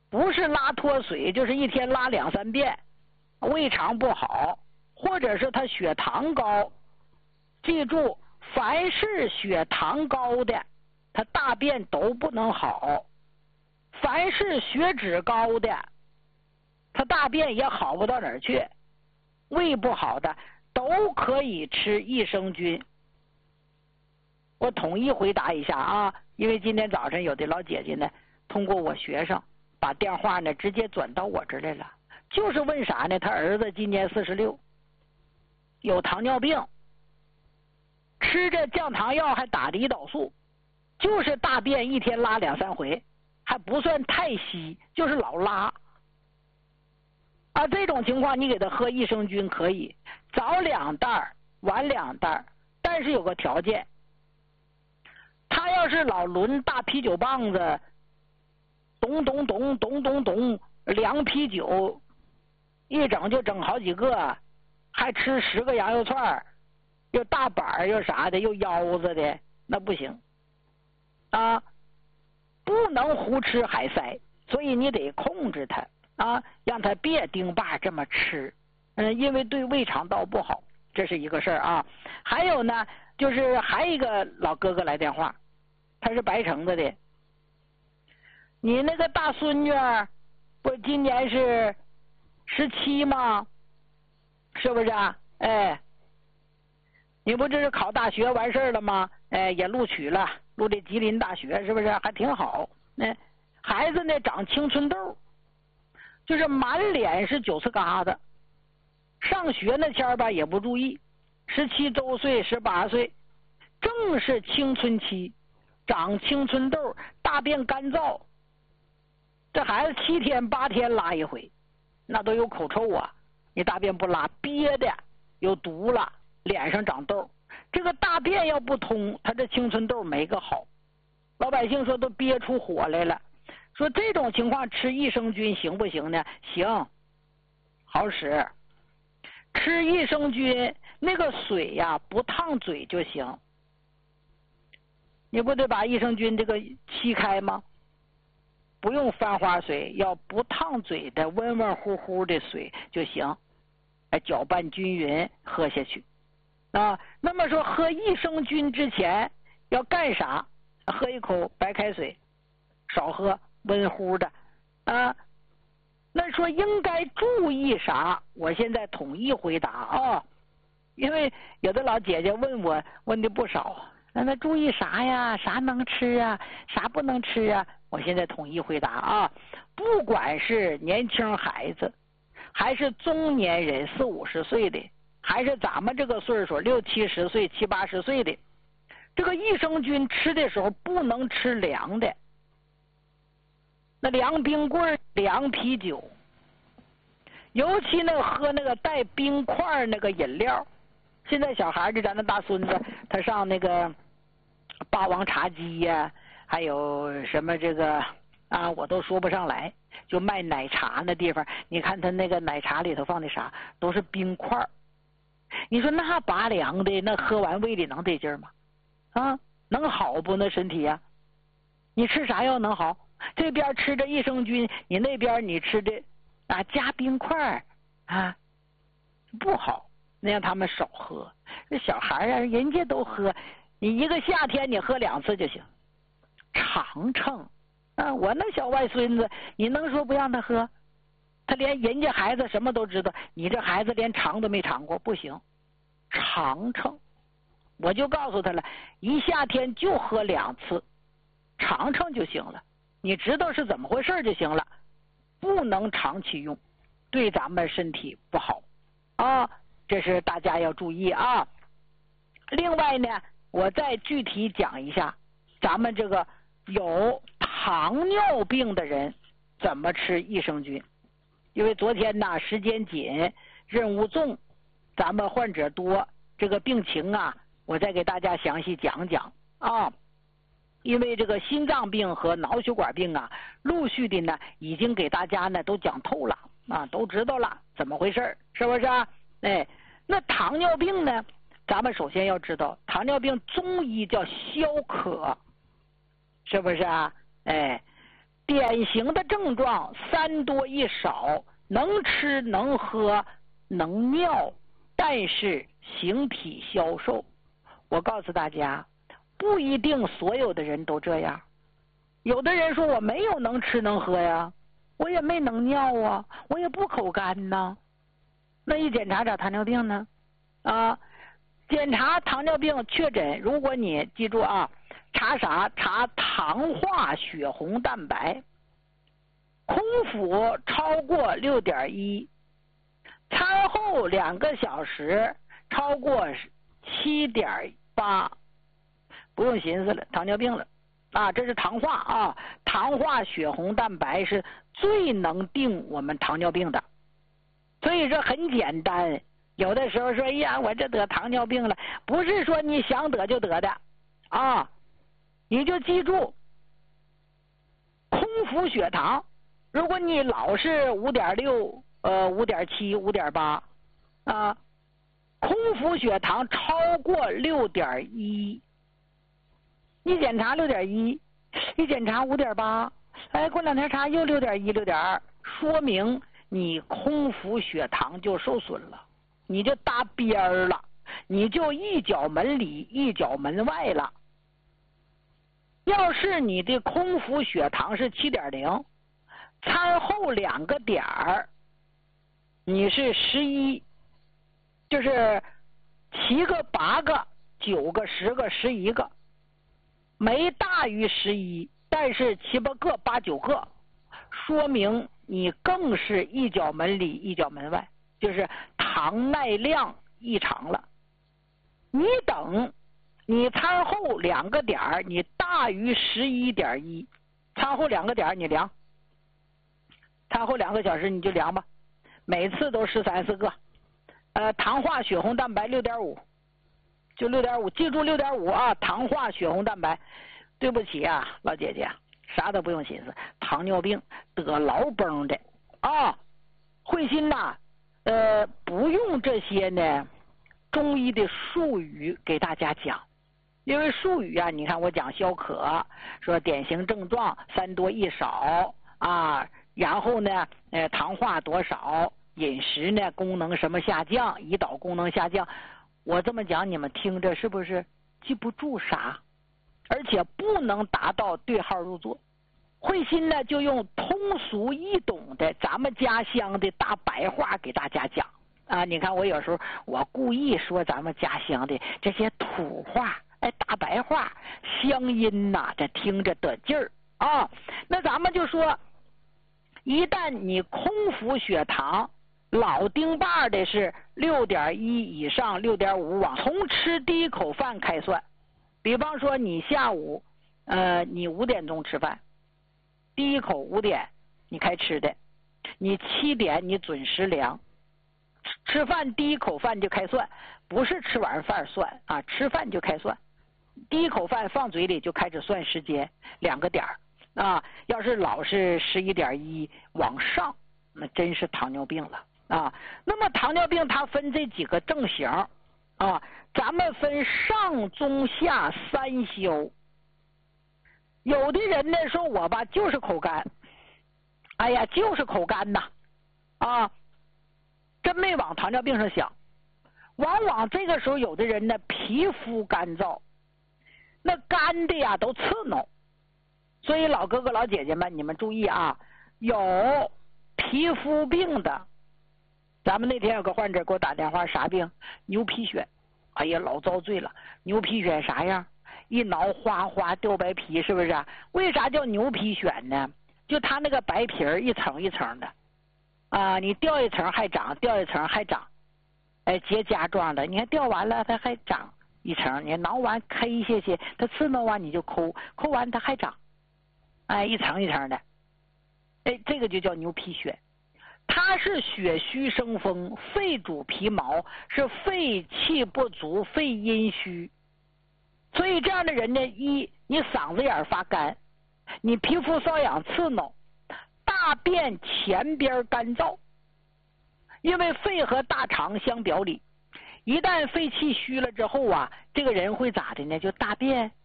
不是拉脱水，就是一天拉2、3遍，胃肠不好，或者是他血糖高。记住，凡是血糖高的，他大便都不能好；凡是血脂高的，他大便也好不到哪儿去。胃不好的都可以吃益生菌。我统一回答一下啊，因为今天早晨有的老姐姐呢，通过我学生把电话呢直接转到我这儿来了，就是问啥呢？他儿子今年46，有糖尿病，吃着降糖药还打胰岛素，就是大便一天拉2、3回，还不算太稀，就是老拉。啊，这种情况你给他喝益生菌可以，早2袋，晚2袋，但是有个条件，他要是老抡大啤酒棒子，咚咚咚咚咚咚，凉啤酒一整就整好几个，还吃10个羊肉串，又大板又啥的，又腰子的，那不行啊，不能胡吃海塞，所以你得控制他啊，让他别丁把这么吃，因为对胃肠道不好，这是一个事儿啊。还有呢，就是还一个老哥哥来电话，他是白城的，你那个大孙女不今年是17吗？是不是啊？哎，你不这是考大学完事儿了吗？哎，也录取了，录的吉林大学，是不是还挺好？孩子呢长青春痘，就是满脸是9次疙瘩。上学那天吧也不注意，17周岁、18岁，正是青春期，长青春痘，大便干燥。这孩子7天8天拉一回，那都有口臭啊！你大便不拉，憋的有毒了，脸上长痘。这个大便要不通，他这青春痘没个好。老百姓说都憋出火来了，说这种情况吃益生菌行不行呢？行，好使。吃益生菌那个水呀，不烫嘴就行。你不得把益生菌这个沏开吗？不用翻花水，要不烫嘴的温温乎乎的水就行，搅拌均匀喝下去啊。那么说喝益生菌之前要干啥？喝一口白开水，少喝，温乎的啊。那说应该注意啥？我现在统一回答啊，因为有的老姐姐问我问的不少，那注意啥呀？啥能吃啊？啥不能吃啊？我现在统一回答啊，不管是年轻孩子，还是中年人40、50岁的，还是咱们这个岁数60、70岁、70、80岁的，这个益生菌吃的时候不能吃凉的，那凉冰棍、凉啤酒，尤其那个喝那个带冰块那个饮料。现在小孩就咱那大孙子，他上那个霸王茶姬呀，还有什么这个啊，我都说不上来，就卖奶茶那地方，你看他那个奶茶里头放的啥，都是冰块。你说那拔凉的，那喝完胃里能得劲吗？啊，能好不？那身体呀，你吃啥药能好？这边吃着益生菌，你那边你吃的啊加冰块啊，不好。那让他们少喝。这小孩啊，人家都喝，你一个夏天你喝2次就行，尝尝啊。我那小外孙子，你能说不让他喝？他连人家孩子什么都知道，你这孩子连尝都没尝过，不行，尝尝。我就告诉他了，一夏天就喝2次，尝尝就行了，你知道是怎么回事就行了，不能长期用，对咱们身体不好啊。这是大家要注意啊。另外呢，我再具体讲一下，咱们这个有糖尿病的人怎么吃益生菌。因为昨天呢时间紧，任务重，咱们患者多，这个病情啊，我再给大家详细讲讲啊。因为这个心脏病和脑血管病啊，陆续的呢已经给大家呢都讲透了啊，都知道了怎么回事，是不是啊？哎，那糖尿病呢，咱们首先要知道，糖尿病中医叫消渴，是不是啊？哎， 典型的症状3多1少，能吃能喝能尿，但是形体消瘦。我告诉大家，不一定所有的人都这样。有的人说我没有能吃能喝呀，我也没能尿啊，我也不口干呐。那一检查咋糖尿病呢？检查糖尿病确诊，如果你记住啊，查啥？查糖化血红蛋白，空腹超过6.1，餐后2个小时超过7.8，不用寻思了，糖尿病了啊！这是糖化啊，糖化血红蛋白是最能定我们糖尿病的，所以这很简单。有的时候说，哎呀，我这得糖尿病了，不是说你想得就得的啊！你就记住，空腹血糖，如果你老是5.6、5.7、5.8啊，空腹血糖超过6.1，一检查6.1，一检查5.8，哎，过2天查又6.1、6.2，说明你空腹血糖就受损了，你就搭边儿了，你就一脚门里一脚门外了。要是你的空腹血糖是7.0，餐后2个点儿，你是11，就是7个、8个、9个、10个、11个，没大于11，但是7、8个、8、9个，说明你更是一脚门里一脚门外，就是糖耐量异常了。你等你餐后2个点儿，你大于11.1，餐后2个点儿你量，餐后2个小时你就量吧，每次都13、14个。糖化血红蛋白6.5，就6.5，记住6.5啊！糖化血红蛋白。对不起啊，老姐姐，啥都不用寻思，糖尿病得老崩的啊！慧心呐，不用这些呢中医的术语给大家讲，因为术语啊，你看我讲消渴，说典型症状3多1少啊，然后呢，糖化多少，饮食呢功能什么下降，胰岛功能下降，我这么讲你们听着是不是记不住啥？而且不能达到对号入座。慧心呢就用通俗易懂的咱们家乡的大白话给大家讲啊！你看我有时候我故意说咱们家乡的这些土话，大白话乡音呐，这听着得劲儿啊！那咱们就说，一旦你空腹血糖老丁把的是6.1以上，6.5往，从吃第一口饭开算。比方说你下午你5点钟吃饭，第一口5点你开吃的，你7点你准时量，吃饭第一口饭就开算，不是吃完饭算啊，吃饭就开算，第一口饭放嘴里就开始算时间，2个点啊。要是老是11.1往上，那真是糖尿病了啊。那么糖尿病它分这几个症型啊，咱们分上中下3消。有的人呢说我吧就是口干，哎呀就是口干呐啊，真没往糖尿病上想。往往这个时候有的人呢皮肤干燥，那干的呀都刺挠。所以老哥哥老姐姐们你们注意啊，有皮肤病的，咱们那天有个患者给我打电话，啥病？牛皮癣。哎呀老遭罪了，牛皮癣啥样？一挠哗哗掉白皮，是不是啊？为啥叫牛皮癣呢？就它那个白皮儿一层一层的啊，你掉一层还长，掉一层还长，结痂状的。你看掉完了它还长一层，你挠完开一些，它刺挠完你就抠完它还长，一层一层的，这个就叫牛皮癣。它是血虚生风，肺主皮毛，是肺气不足，肺阴虚。所以这样的人呢，你嗓子眼发干，你皮肤瘙痒刺挠，大便前边干燥。因为肺和大肠相表里，一旦肺气虚了之后啊，这个人会咋的呢？就大便